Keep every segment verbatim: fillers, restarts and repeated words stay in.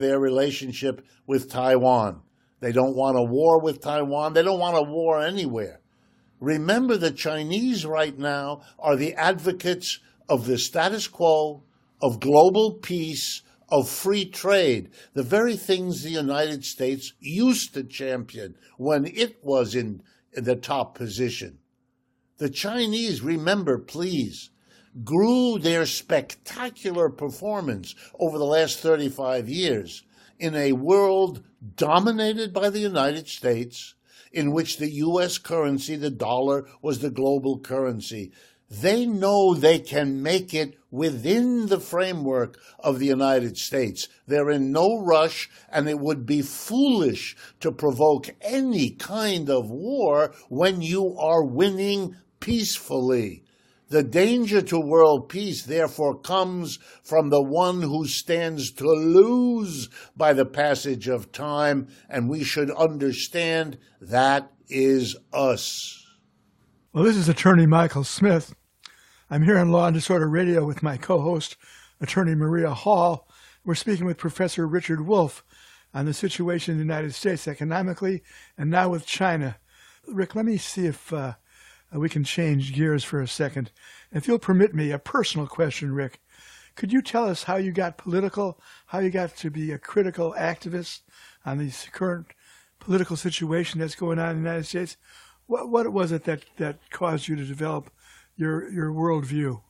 their relationship with Taiwan. They don't want a war with Taiwan. They don't want a war anywhere. Remember, the Chinese right now are the advocates of the status quo, of global peace, of free trade, the very things the United States used to champion when it was in the top position. The Chinese, remember, please, grew their spectacular performance over the last thirty-five years in a world dominated by the United States, in which the U S currency, the dollar, was the global currency. They know they can make it within the framework of the United States. They're in no rush, and it would be foolish to provoke any kind of war when you are winning peacefully. The danger to world peace, therefore, comes from the one who stands to lose by the passage of time, and we should understand that is us. Well, this is Attorney Michael Smith. I'm here on Law and Disorder Radio with my co-host, Attorney Maria Hall. We're speaking with Professor Richard Wolff on the situation in the United States economically and now with China. Rick, let me see if uh, we can change gears for a second. If you'll permit me, a personal question, Rick. Could you tell us how you got political, how you got to be a critical activist on the current political situation that's going on in the United States? What, what was it that, that caused you to develop your your worldview?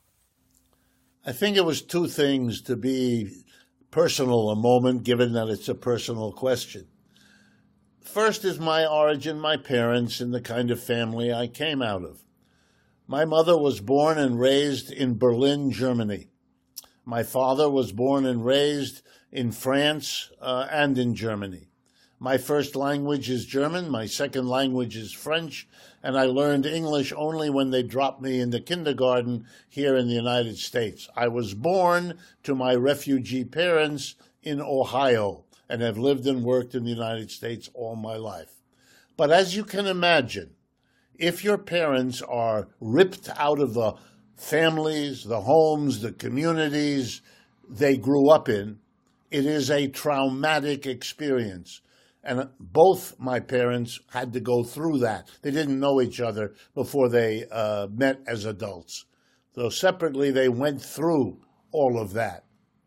I think it was two things, to be personal a moment, given that it's a personal question. First is my origin, my parents, and the kind of family I came out of. My mother was born and raised in Berlin, Germany. My father was born and raised in France uh, and in Germany. My first language is German, my second language is French, and I learned English only when they dropped me into kindergarten here in the United States. I was born to my refugee parents in Ohio and have lived and worked in the United States all my life. But as you can imagine, if your parents are ripped out of the families, the homes, the communities they grew up in, it is a traumatic experience. And both my parents had to go through that. They didn't know each other before they uh, met as adults. So separately, they went through all of that.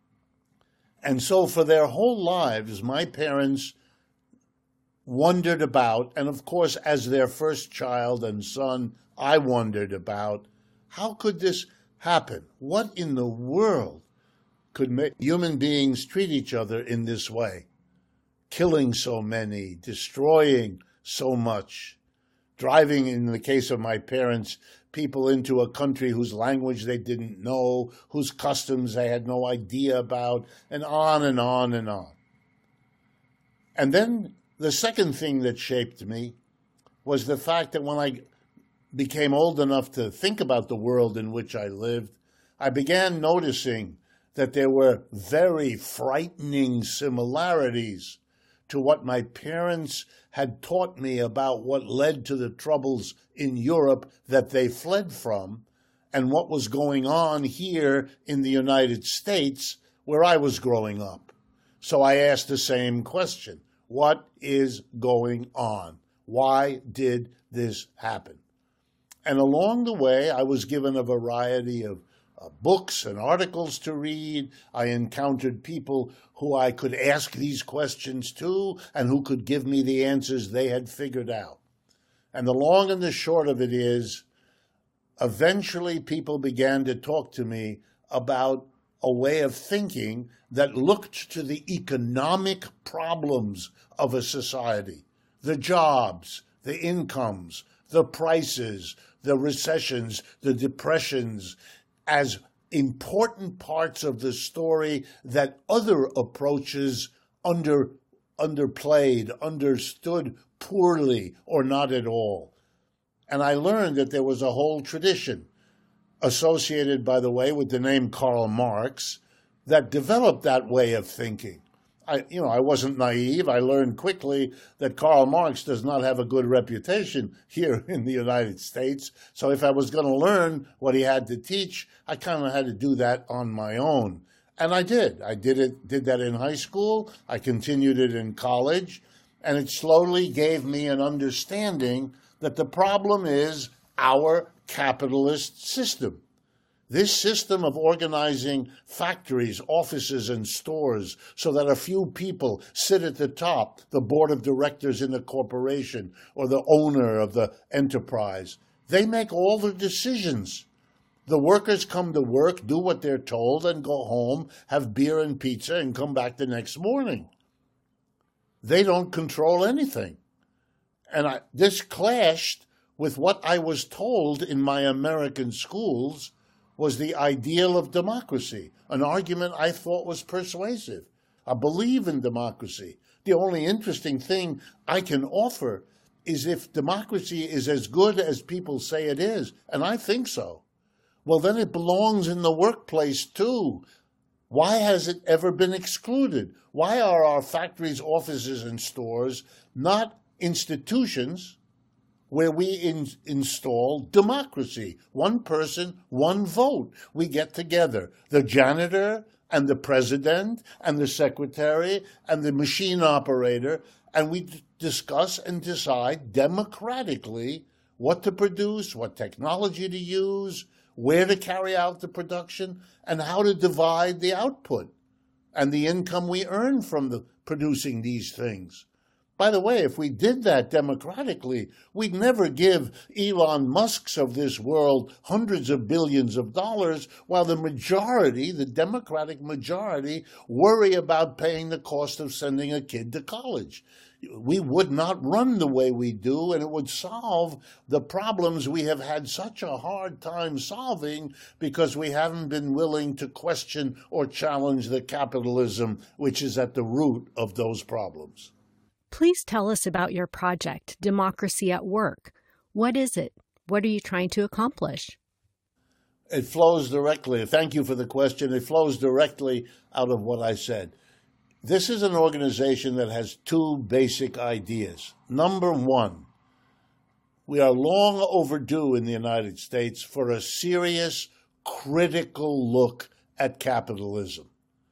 And so for their whole lives, my parents wondered about, and of course, as their first child and son, I wondered about, how could this happen? What in the world could make human beings treat each other in this way? Killing so many, destroying so much, driving, in the case of my parents, people into a country whose language they didn't know, whose customs they had no idea about, and on and on and on. And then the second thing that shaped me was the fact that when I became old enough to think about the world in which I lived, I began noticing that there were very frightening similarities to what my parents had taught me about what led to the troubles in Europe that they fled from, and what was going on here in the United States where I was growing up. So I asked the same question: what is going on? Why did this happen? And along the way, I was given a variety of uh, books and articles to read. I encountered people who I could ask these questions to and who could give me the answers they had figured out. And the long and the short of it is, eventually people began to talk to me about a way of thinking that looked to the economic problems of a society, the jobs, the incomes, the prices, the recessions, the depressions, as important parts of the story that other approaches under, underplayed, understood poorly, or not at all. And I learned that there was a whole tradition associated, by the way, with the name Karl Marx that developed that way of thinking. I, you know, I wasn't naive. I learned quickly that Karl Marx does not have a good reputation here in the United States. So if I was going to learn what he had to teach, I kind of had to do that on my own. And I did. I did it. Did that in high school. I continued it in college. And it slowly gave me an understanding that the problem is our capitalist system. This system of organizing factories, offices, and stores so that a few people sit at the top, the board of directors in the corporation or the owner of the enterprise, they make all the decisions. The workers come to work, do what they're told, and go home, have beer and pizza, and come back the next morning. They don't control anything. And I, this clashed with what I was told in my American schools was the ideal of democracy, an argument I thought was persuasive. I believe in democracy. The only interesting thing I can offer is if democracy is as good as people say it is, and I think so, well, then it belongs in the workplace too. Why has it ever been excluded? Why are our factories, offices, and stores not institutions where we in, install democracy? One person, one vote. We get together, the janitor and the president and the secretary and the machine operator, and we d- discuss and decide democratically what to produce, what technology to use, where to carry out the production, and how to divide the output and the income we earn from the producing these things. By the way, if we did that democratically, we'd never give Elon Musks of this world hundreds of billions of dollars, while the majority, the Democratic majority, worry about paying the cost of sending a kid to college. We would not run the way we do, and it would solve the problems we have had such a hard time solving because we haven't been willing to question or challenge the capitalism which is at the root of those problems. Please tell us about your project, Democracy at Work. What is it? What are you trying to accomplish? It flows directly. Thank you for the question. It flows directly out of what I said. This is an organization that has two basic ideas. Number one, we are long overdue in the United States for a serious, critical look at capitalism.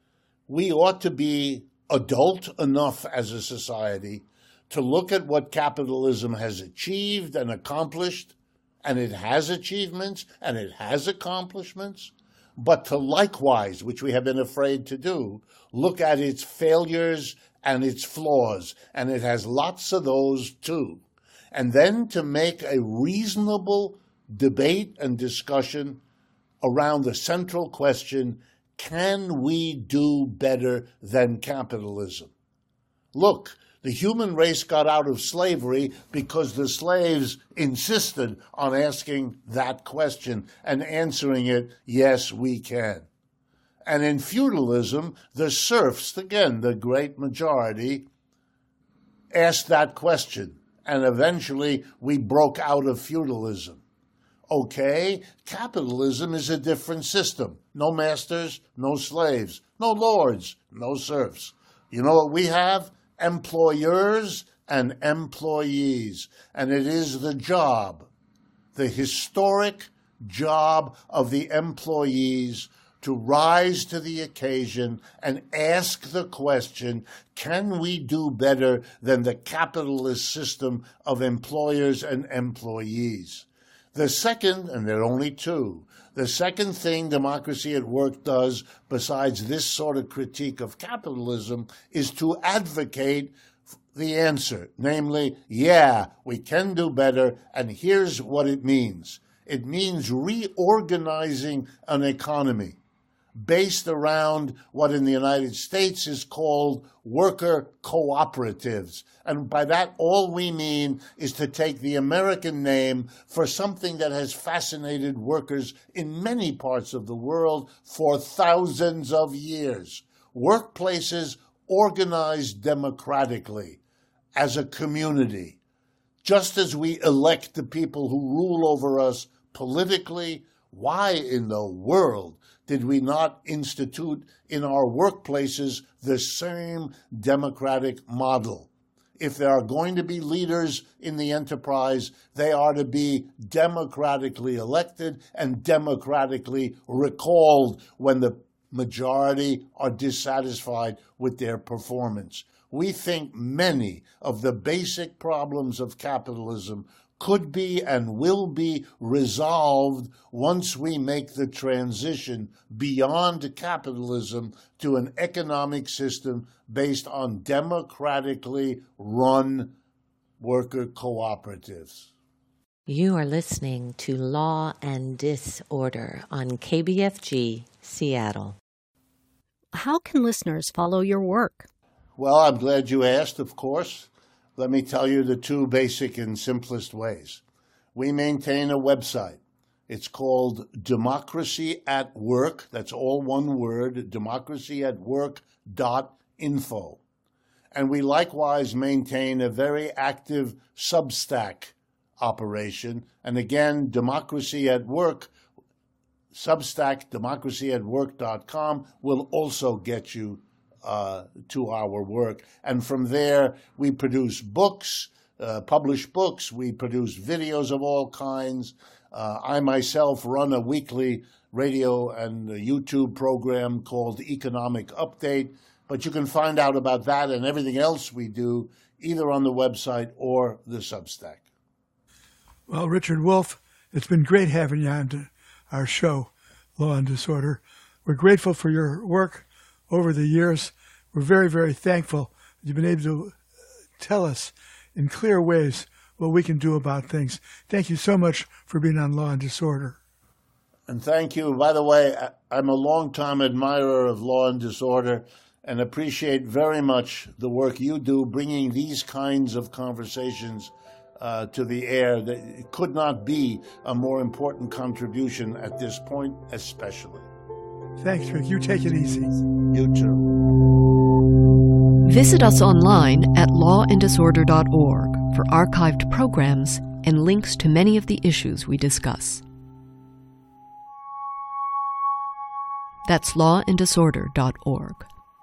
We ought to be adult enough as a society to look at what capitalism has achieved and accomplished, and it has achievements and it has accomplishments, but to likewise, which we have been afraid to do, look at its failures and its flaws, and it has lots of those too, and then to make a reasonable debate and discussion around the central question, can we do better than capitalism? Look, the human race got out of slavery because the slaves insisted on asking that question and answering it, yes, we can. And in feudalism, the serfs, again, the great majority, asked that question. And eventually we broke out of feudalism. Okay, capitalism is a different system. No masters, no slaves, no lords, no serfs. You know what we have? Employers and employees. And it is the job, the historic job of the employees to rise to the occasion and ask the question, can we do better than the capitalist system of employers and employees? The second, and there are only two, the second thing Democracy at Work does, besides this sort of critique of capitalism, is to advocate the answer, namely, yeah, we can do better, and here's what it means. It means reorganizing an economy based around what in the United States is called worker cooperatives. And by that, all we mean is to take the American name for something that has fascinated workers in many parts of the world for thousands of years. Workplaces organized democratically as a community, just as we elect the people who rule over us politically. Why in the world did we not institute in our workplaces the same democratic model? If there are going to be leaders in the enterprise, they are to be democratically elected and democratically recalled when the majority are dissatisfied with their performance. We think many of the basic problems of capitalism could be and will be resolved once we make the transition beyond capitalism to an economic system based on democratically run worker cooperatives. You are listening to Law and Disorder on K B F G, Seattle. How can listeners follow your work? Well, I'm glad you asked, of course. Let me tell you the two basic and simplest ways. We maintain a website. It's called Democracy at Work. That's all one word, democracy at work dot info. And we likewise maintain a very active Substack operation. And again, Democracy at Work, Substack, democracy at work dot com will also get you uh, to our work. And from there, we produce books, uh, publish books. We produce videos of all kinds. Uh, I myself run a weekly radio and a YouTube program called Economic Update. But you can find out about that and everything else we do either on the website or the Substack. Well, Richard Wolff, it's been great having you on to our show, Law and Disorder. We're grateful for your work over the years. We're very, very thankful that you've been able to tell us in clear ways what we can do about things. Thank you so much for being on Law and Disorder. And thank you. By the way, I'm a longtime admirer of Law and Disorder and appreciate very much the work you do bringing these kinds of conversations uh, to the air. It could not be a more important contribution at this point, especially. Thanks, Rick. You take it easy. You too. Visit us online at law and disorder dot org for archived programs and links to many of the issues we discuss. That's law and disorder dot org.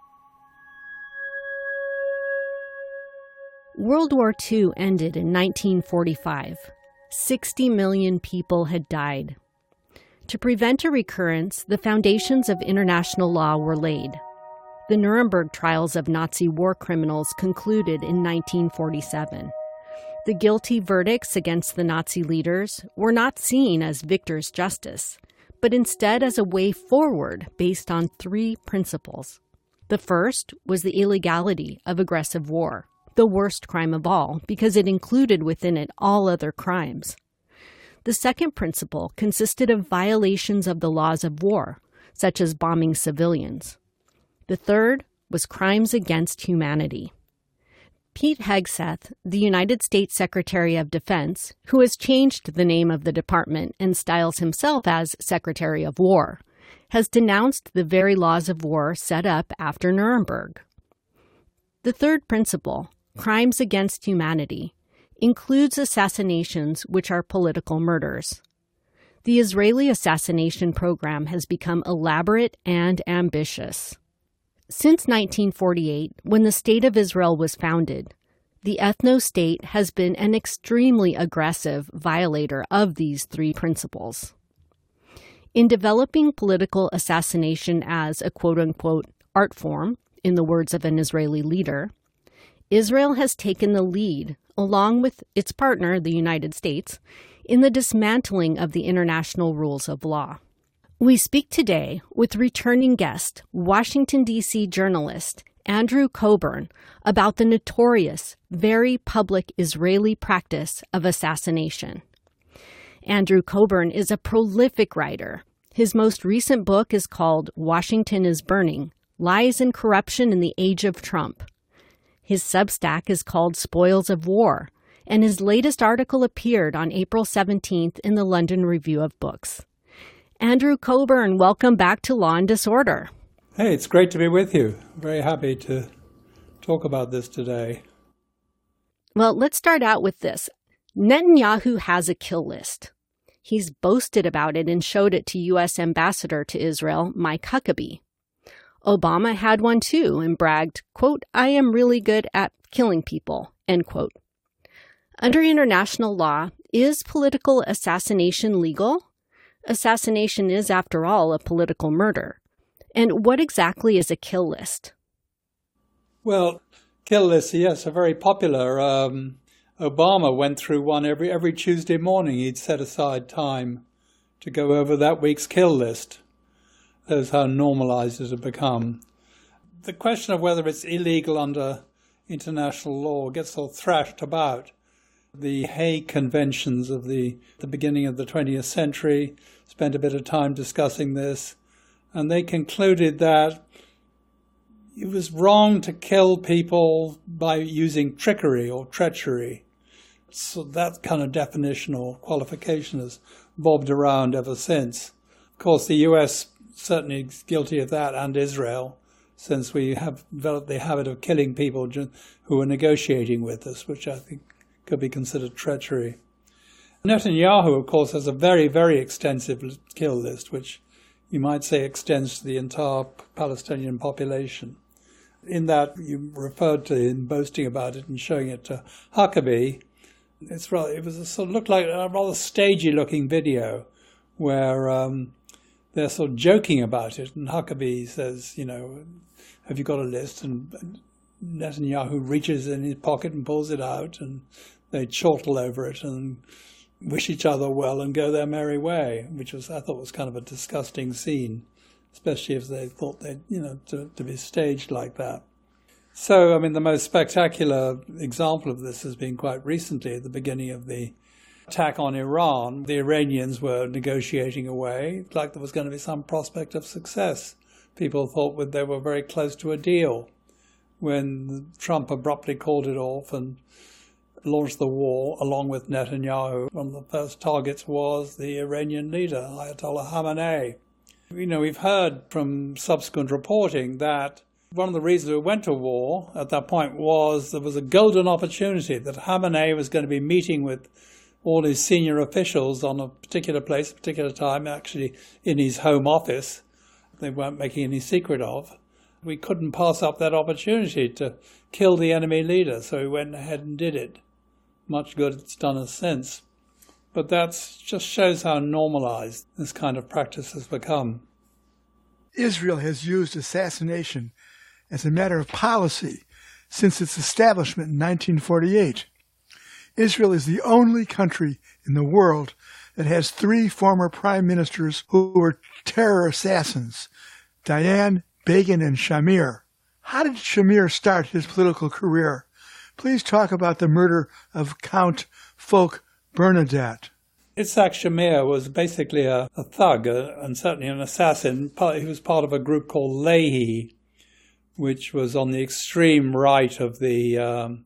World War Two ended in nineteen forty-five. sixty million people had died. To prevent a recurrence, the foundations of international law were laid. The Nuremberg trials of Nazi war criminals concluded in nineteen forty-seven. The guilty verdicts against the Nazi leaders were not seen as victor's justice, but instead as a way forward based on three principles. The first was the illegality of aggressive war, the worst crime of all, because it included within it all other crimes. The second principle consisted of violations of the laws of war, such as bombing civilians. The third was crimes against humanity. Pete Hegseth, the United States Secretary of Defense, who has changed the name of the department and styles himself as Secretary of War, has denounced the very laws of war set up after Nuremberg. The third principle, crimes against humanity, includes assassinations which are political murders. The Israeli assassination program has become elaborate and ambitious. Since nineteen forty-eight, when the State of Israel was founded, the ethno-state has been an extremely aggressive violator of these three principles. In developing political assassination as a quote-unquote art form, in the words of an Israeli leader, Israel has taken the lead, along with its partner, the United States, in the dismantling of the international rules of law. We speak today with returning guest, Washington, D C journalist Andrew Coburn, about the notorious, very public Israeli practice of assassination. Andrew Coburn is a prolific writer. His most recent book is called Washington is Burning: Lies and Corruption in the Age of Trump. His Substack is called Spoils of War, and his latest article appeared on April seventeenth in the London Review of Books. Andrew Coburn, welcome back to Law and Disorder. Hey, it's great to be with you. Very happy to talk about this today. Well, let's start out with this. Netanyahu has a kill list. He's boasted about it and showed it to U S Ambassador to Israel, Mike Huckabee. Obama had one too and bragged, quote, "I am really good at killing people," end quote. Under international law, is political assassination legal? Assassination is, after all, a political murder. And what exactly is a kill list? Well, kill lists, yes, are very popular. Um, Obama went through one every every Tuesday morning. He'd set aside time to go over that week's kill list. That's how normalized it had become. The question of whether it's illegal under international law gets all thrashed about. The Hague Conventions of the, the beginning of the twentieth century spent a bit of time discussing this, and they concluded that it was wrong to kill people by using trickery or treachery. So that kind of definition or qualification has bobbed around ever since. Of course, the U S certainly is guilty of that, and Israel, since we have developed the habit of killing people who are negotiating with us, which I think could be considered treachery. Netanyahu, of course, has a very, very extensive kill list, which you might say extends to the entire Palestinian population. In that, you referred to him boasting about it and showing it to Huckabee. It's rather, it was a sort of looked like a rather stagey-looking video where um, they're sort of joking about it, and Huckabee says, you know, have you got a list? And Netanyahu reaches in his pocket and pulls it out, and they chortle over it and wish each other well and go their merry way, which was, I thought, was kind of a disgusting scene, especially if they thought they'd, you know, to, to be staged like that. So, I mean, the most spectacular example of this has been quite recently at the beginning of the attack on Iran. The Iranians were negotiating away like there was going to be some prospect of success. People thought they were very close to a deal when Trump abruptly called it off and launched the war along with Netanyahu. One of the first targets was the Iranian leader, Ayatollah Khamenei. You know, we've heard from subsequent reporting that one of the reasons we went to war at that point was there was a golden opportunity that Khamenei was going to be meeting with all his senior officials on a particular place, a particular time, actually in his home office. They weren't making any secret of. We couldn't pass up that opportunity to kill the enemy leader, so we went ahead and did it. Much good it's done us since. But that just shows how normalized this kind of practice has become. Israel has used assassination as a matter of policy since its establishment in nineteen forty-eight. Israel is the only country in the world that has three former prime ministers who were terror assassins, Dayan, Begin, and Shamir. How did Shamir start his political career? Please talk about the murder of Count Folk Bernadette. Itzhak Shamir was basically a, a thug uh, and certainly an assassin. He was part of a group called Lehi, which was on the extreme right of the um,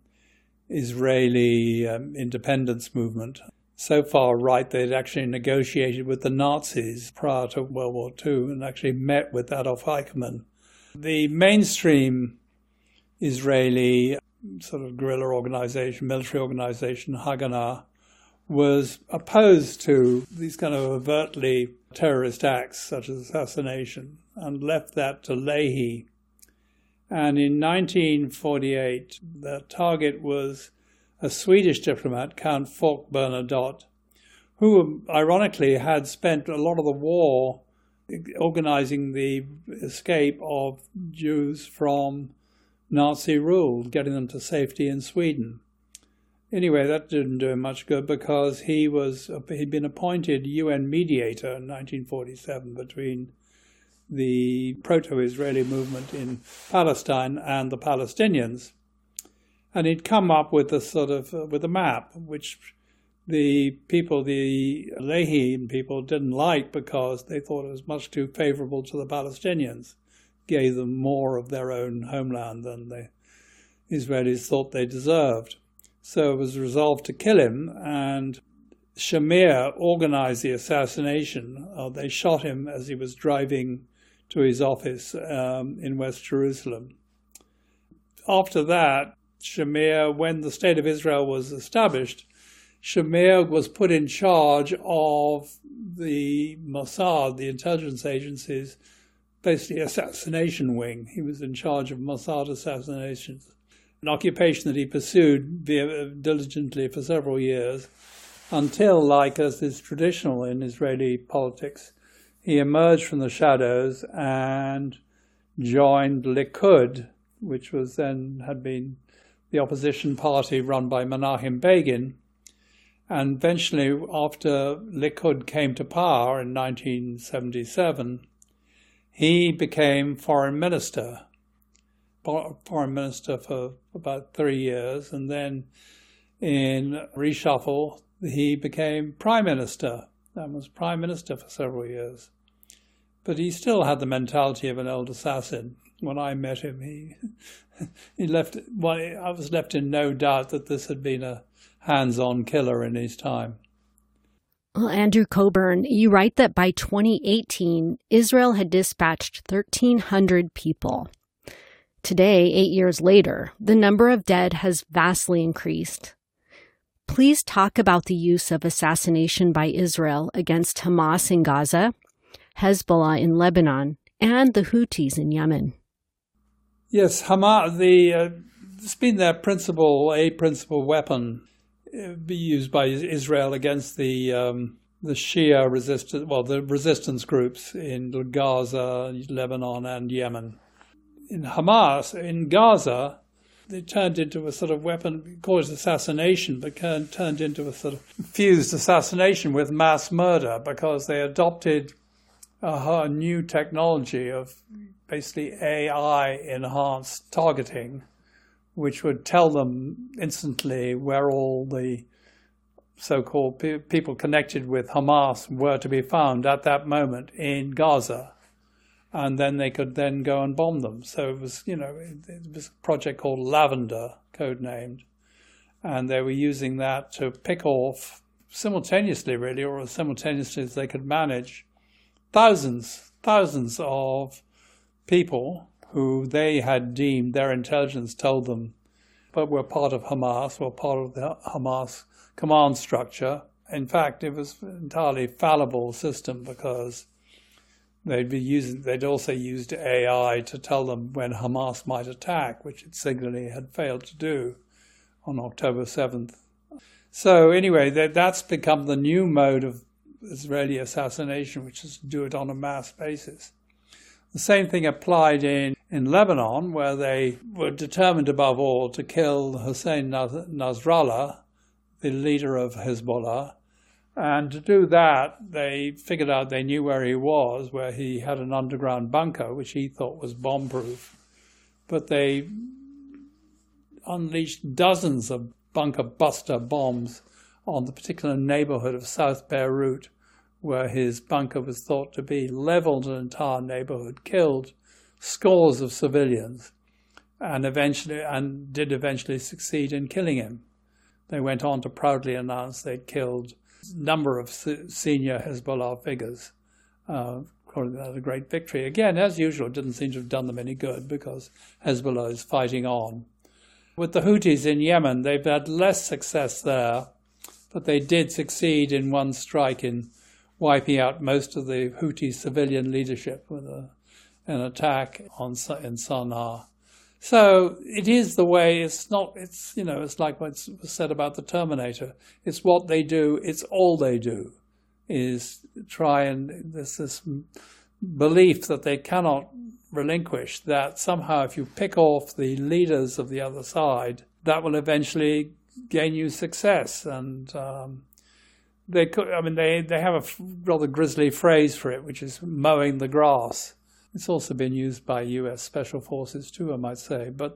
Israeli um, independence movement. So far right, they'd actually negotiated with the Nazis prior to World War Two and actually met with Adolf Eichmann. The mainstream Israeli sort of guerrilla organization, military organization, Haganah, was opposed to these kind of overtly terrorist acts such as assassination and left that to Lehi. And in nineteen forty-eight, the target was a Swedish diplomat, Count Folk Bernadotte, who ironically had spent a lot of the war organizing the escape of Jews from Nazi rule, getting them to safety in Sweden. Anyway, that didn't do him much good because he was he'd been appointed U N mediator in nineteen forty-seven between the proto-Israeli movement in Palestine and the Palestinians, and he'd come up with a sort of uh, with a map which the people, the Lehi people, didn't like because they thought it was much too favorable to the Palestinians, gave them more of their own homeland than the Israelis thought they deserved. So it was resolved to kill him, and Shamir organized the assassination. Uh, they shot him as he was driving to his office um, in West Jerusalem. After that, Shamir, when the State of Israel was established, Shamir was put in charge of the Mossad, the intelligence agency's basically assassination wing. He was in charge of Mossad assassinations, an occupation that he pursued diligently for several years until, like as is traditional in Israeli politics, he emerged from the shadows and joined Likud, which was then had been the opposition party run by Menachem Begin. And eventually, after Likud came to power in nineteen seventy-seven, he became foreign minister, foreign minister for about three years. And then in reshuffle, he became prime minister and was prime minister for several years. But he still had the mentality of an old assassin. When I met him, he he left. Well, I was left in no doubt that this had been a hands-on killer in his time. Well, Andrew Coburn, you write that by twenty eighteen, Israel had dispatched thirteen hundred people. Today, eight years later, the number of dead has vastly increased. Please talk about the use of assassination by Israel against Hamas in Gaza, Hezbollah in Lebanon, and the Houthis in Yemen. Yes, Hamas, the, uh, it's been their principal, a principal weapon uh, be used by Israel against the um, the Shia resistance, well, the resistance groups in Gaza, Lebanon, and Yemen. In Hamas, in Gaza, they turned into a sort of weapon, called assassination, but turned into a sort of fused assassination with mass murder because they adopted a new technology of basically A I-enhanced targeting, which would tell them instantly where all the so-called pe- people connected with Hamas were to be found at that moment in Gaza. And then they could then go and bomb them. So it was, you know, it, it was a project called Lavender, codenamed. And they were using that to pick off simultaneously, really, or as simultaneously as they could manage, thousands, thousands of people who they had deemed, their intelligence told them, but were part of Hamas, were part of the Hamas command structure. In fact, it was an entirely fallible system because they'd be using, they'd also used A I to tell them when Hamas might attack, which it signally had failed to do on October seventh. So anyway, that, that's become the new mode of Israeli assassination, which is to do it on a mass basis. The same thing applied in, in Lebanon, where they were determined above all to kill Hussein Nasrallah, the leader of Hezbollah. And to do that, they figured out they knew where he was, where he had an underground bunker, which he thought was bomb-proof. But they unleashed dozens of bunker buster bombs on the particular neighborhood of South Beirut, where his bunker was thought to be, leveled an entire neighborhood, killed scores of civilians, and eventually and did eventually succeed in killing him. They went on to proudly announce they'd killed a number of senior Hezbollah figures, uh, calling that a great victory. Again, as usual, it didn't seem to have done them any good because Hezbollah is fighting on. With the Houthis in Yemen, they've had less success there, but they did succeed in one strike in wiping out most of the Houthi civilian leadership with a, an attack on in Sana'a. So it is the way. It's not. It's you know. It's like what was said about the Terminator. It's what they do. It's all they do, is try and there's this belief that they cannot relinquish. That somehow, if you pick off the leaders of the other side, that will eventually gain you success. And um, they could. I mean, they they have a rather grisly phrase for it, which is mowing the grass. It's also been used by U S Special Forces too, I might say. But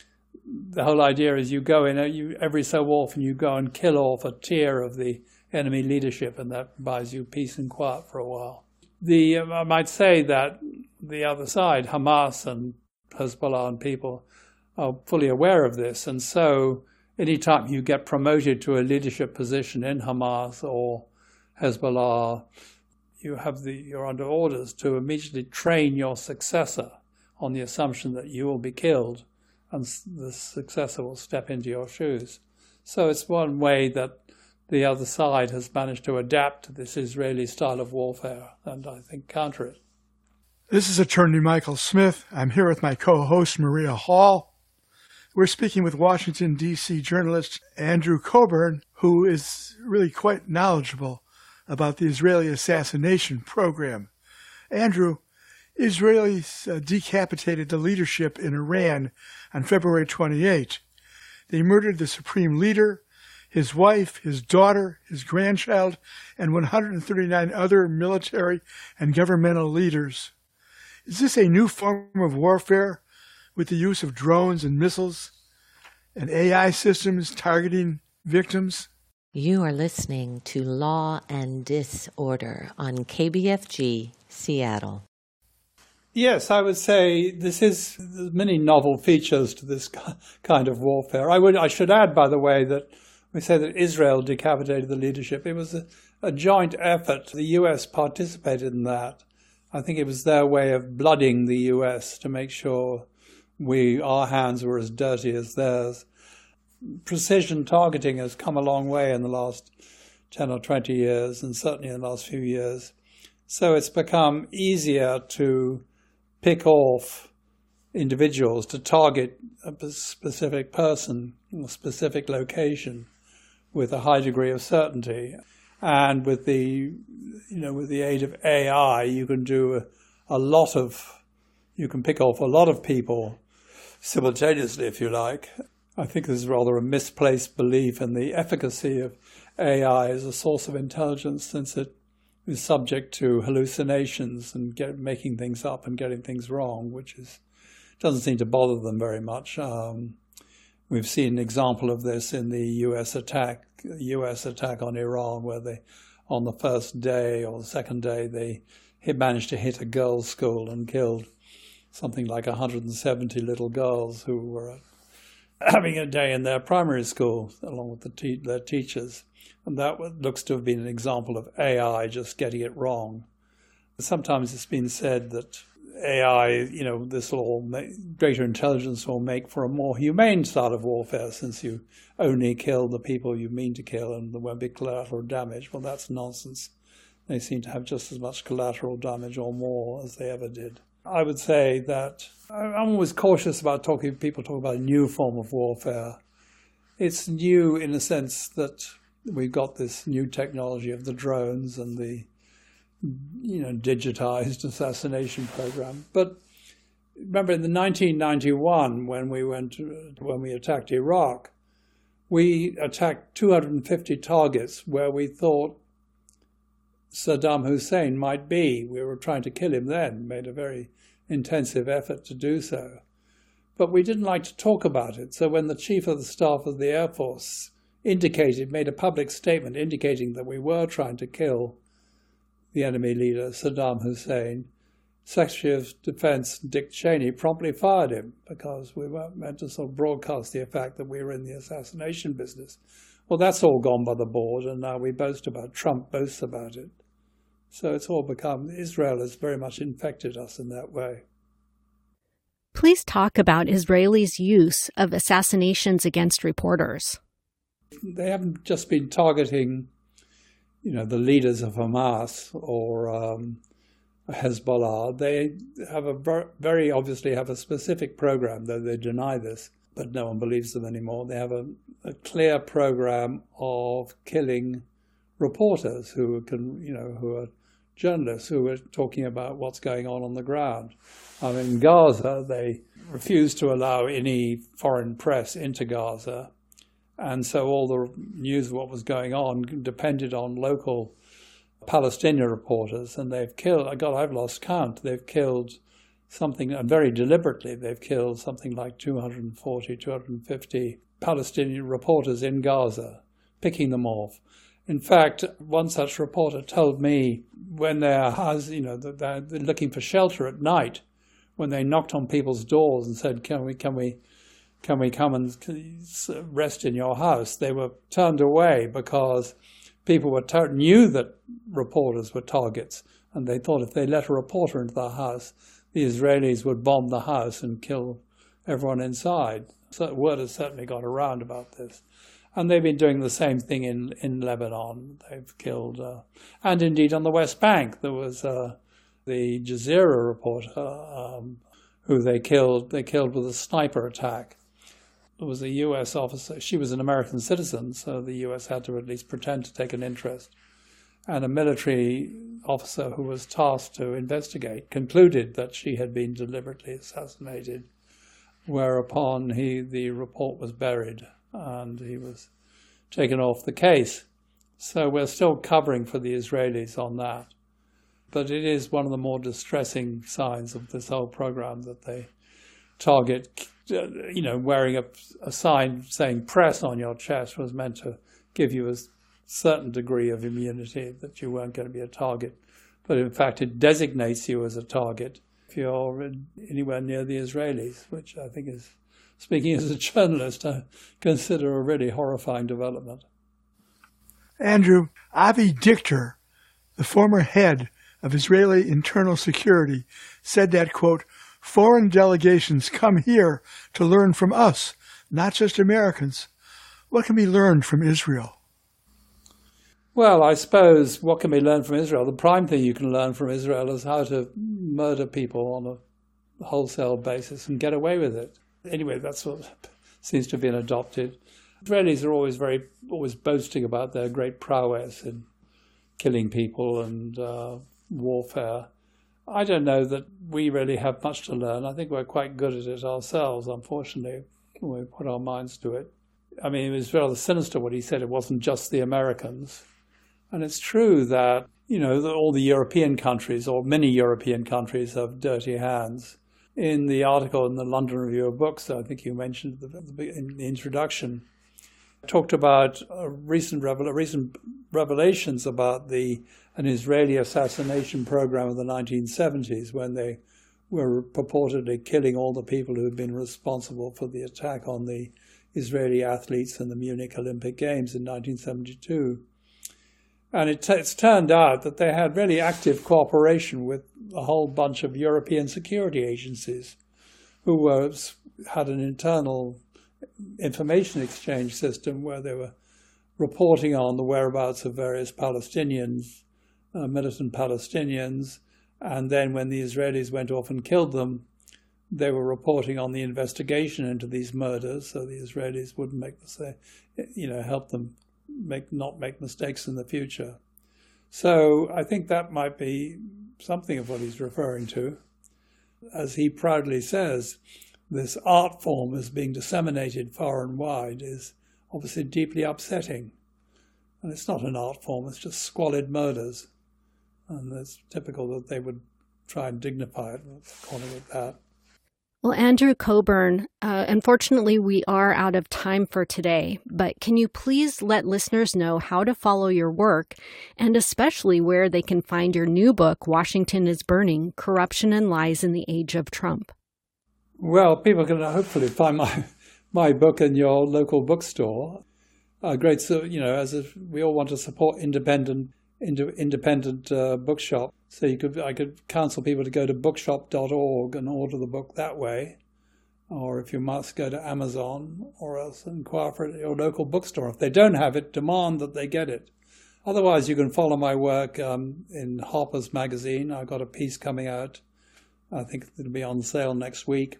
the whole idea is you go in, you every so often you go and kill off a tier of the enemy leadership, and that buys you peace and quiet for a while. The I might say that the other side, Hamas and Hezbollah and people, are fully aware of this. And so any time you get promoted to a leadership position in Hamas or Hezbollah, you have the, you're under orders to immediately train your successor on the assumption that you will be killed and the successor will step into your shoes. So it's one way that the other side has managed to adapt to this Israeli style of warfare and I think counter it. This is attorney Michael Smith. I'm here with my co-host Maria Hall. We're speaking with Washington, D C journalist Andrew Coburn, who is really quite knowledgeable about the Israeli assassination program. Andrew, Israelis uh, decapitated the leadership in Iran on February twenty-eighth. They murdered the supreme leader, his wife, his daughter, his grandchild, and one hundred thirty-nine other military and governmental leaders. Is this a new form of warfare with the use of drones and missiles and A I systems targeting victims? You are listening to Law and Disorder on K B F G, Seattle. Yes, I would say this is there's many novel features to this kind of warfare. I would I should add, by the way, that we say that Israel decapitated the leadership. It was a, a joint effort. The U S participated in that. I think it was their way of blooding the U S to make sure we our hands were as dirty as theirs. Precision targeting has come a long way in the last ten or twenty years, and certainly in the last few years. So it's become easier to pick off individuals, to target a specific person, a specific location with a high degree of certainty. And with the, you know, with the aid of A I, you can do a, a lot of, you can pick off a lot of people simultaneously, if you like. I think there's rather a misplaced belief in the efficacy of A I as a source of intelligence, since it is subject to hallucinations and get, making things up and getting things wrong, which is doesn't seem to bother them very much. Um, we've seen an example of this in the U S attack, U S attack on Iran, where they, on the first day or the second day, they he managed to hit a girls' school and killed something like one hundred seventy little girls who were having a day in their primary school, along with the te- their teachers. And that looks to have been an example of A I just getting it wrong. Sometimes it's been said that A I, you know, this will all make, greater intelligence will make for a more humane style of warfare, since you only kill the people you mean to kill and there won't be collateral damage. Well, that's nonsense. They seem to have just as much collateral damage or more as they ever did. I would say that I'm always cautious about talking, people talk about a new form of warfare. It's new in the sense that we've got this new technology of the drones and the, you know, digitized assassination program. But remember, in the nineteen ninety-one, when we went, when we attacked Iraq, we attacked two hundred fifty targets where we thought Saddam Hussein might be. We were trying to kill him then, made a very intensive effort to do so. But we didn't like to talk about it. So when the Chief of the Staff of the Air Force indicated, made a public statement indicating that we were trying to kill the enemy leader, Saddam Hussein, Secretary of Defense Dick Cheney promptly fired him because we weren't meant to sort of broadcast the fact that we were in the assassination business. Well, that's all gone by the board, and now we boast about it. Trump boasts about it. So it's all become, Israel has very much infected us in that way. Please talk about Israelis' use of assassinations against reporters. They haven't just been targeting, you know, the leaders of Hamas or um, Hezbollah. They have a ver- very obviously have a specific program, though they deny this, but no one believes them anymore. They have a, a clear program of killing reporters who can, you know, who are journalists who are talking about what's going on on the ground. Um, in Gaza, they refused to allow any foreign press into Gaza. And so all the news of what was going on depended on local Palestinian reporters. And they've killed, God, I've lost count, they've killed something, and very deliberately, they've killed something like two hundred forty, two hundred fifty Palestinian reporters in Gaza, picking them off. In fact, one such reporter told me when they're, you know, they're looking for shelter at night, when they knocked on people's doors and said, "Can we, can we, can we come and rest in your house?" They were turned away because people were tar- knew that reporters were targets, and they thought if they let a reporter into the house, the Israelis would bomb the house and kill everyone inside. So word has certainly got around about this. And they've been doing the same thing in, in Lebanon. They've killed, uh, and indeed on the West Bank, there was uh, the Jazeera reporter um, who they killed. They killed with a sniper attack. It was a U S officer. She was an American citizen, so the U S had to at least pretend to take an interest. And a military officer who was tasked to investigate concluded that she had been deliberately assassinated, whereupon he the report was buried and he was taken off the case. So we're still covering for the Israelis on that. But it is one of the more distressing signs of this whole program that they target, you know, wearing a, a sign saying press on your chest was meant to give you a certain degree of immunity that you weren't going to be a target. But in fact, it designates you as a target if you're anywhere near the Israelis, which I think is, speaking as a journalist, I consider a really horrifying development. Andrew, Avi Dichter, the former head of Israeli internal security, said that, quote, foreign delegations come here to learn from us, not just Americans. What can be learned from Israel? Well, I suppose what can be learned from Israel? The prime thing you can learn from Israel is how to murder people on a wholesale basis and get away with it. Anyway, that's what seems to have been adopted. Israelis are always very, always boasting about their great prowess in killing people and uh, warfare. I don't know that we really have much to learn. I think we're quite good at it ourselves, unfortunately, when we put our minds to it. I mean, it was rather sinister what he said. It wasn't just the Americans. And it's true that, you know, that all the European countries, or many European countries, have dirty hands. In the article in the London Review of Books, I think you mentioned in the introduction, talked about a recent, revel- recent revelations about the an Israeli assassination program of the nineteen seventies, when they were purportedly killing all the people who had been responsible for the attack on the Israeli athletes in the Munich Olympic Games in nineteen seventy-two. And it t- it's turned out that they had really active cooperation with a whole bunch of European security agencies who were, had an internal information exchange system where they were reporting on the whereabouts of various Palestinians, uh, militant Palestinians, and then when the Israelis went off and killed them, they were reporting on the investigation into these murders, so the Israelis wouldn't make the same, you know, help them make not make mistakes in the future. So I think that might be something of what he's referring to. As he proudly says, this art form is being disseminated far and wide is obviously deeply upsetting. And it's not an art form, it's just squalid murders. And it's typical that they would try and dignify it, calling it that. Well, Andrew Coburn, uh, unfortunately, we are out of time for today, but can you please let listeners know how to follow your work and especially where they can find your new book, Washington is Burning, Corruption and Lies in the Age of Trump? Well, people can hopefully find my my book in your local bookstore. Uh, great, so, you know, as if we all want to support independent independent uh, bookshop. So you could, I could counsel people to go to bookshop dot org and order the book that way. Or if you must, go to Amazon, or else inquire for your local bookstore. If they don't have it, demand that they get it. Otherwise, you can follow my work um, in Harper's Magazine. I've got a piece coming out, I think it'll be on sale next week,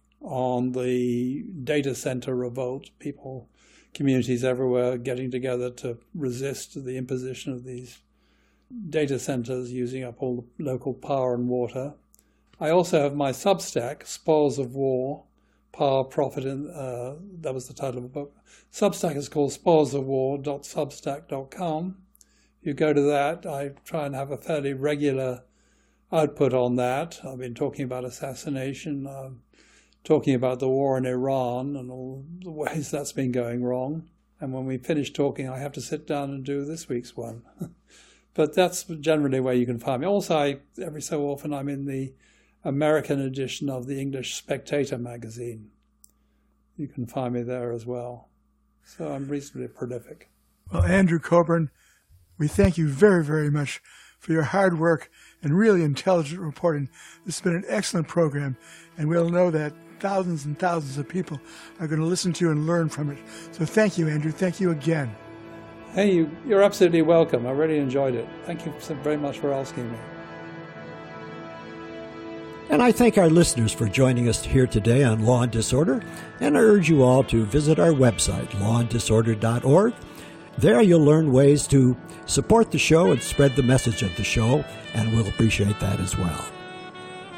on the data center revolt. People, communities everywhere getting together to resist the imposition of these data centers using up all the local power and water. I also have my Substack, Spoils of War, Power, Profit, and uh, that was the title of the book. Substack is called spoils of war dot substack dot com. You go to that, I try and have a fairly regular output on that. I've been talking about assassination, uh, talking about the war in Iran and all the ways that's been going wrong. And when we finish talking, I have to sit down and do this week's one. But that's generally where you can find me. Also, I, every so often, I'm in the American edition of the English Spectator magazine. You can find me there as well. So I'm reasonably prolific. Well, Andrew Coburn, we thank you very, very much for your hard work and really intelligent reporting. This has been an excellent program, and we'll know that thousands and thousands of people are going to listen to and learn from it. So thank you, Andrew. Thank you again. Hey, you, you're absolutely welcome. I really enjoyed it. Thank you so very much for asking me. And I thank our listeners for joining us here today on Law and Disorder, and I urge you all to visit our website, law and disorder dot org. There you'll learn ways to support the show and spread the message of the show, and we'll appreciate that as well.